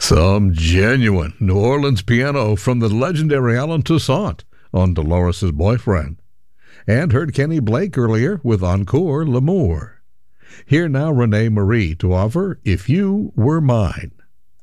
Some genuine New Orleans piano from the legendary Alan Toussaint on Dolores' Boyfriend. And heard Kenny Blake earlier with Encore L'Amour. Here now Renee Marie to offer If You Were Mine.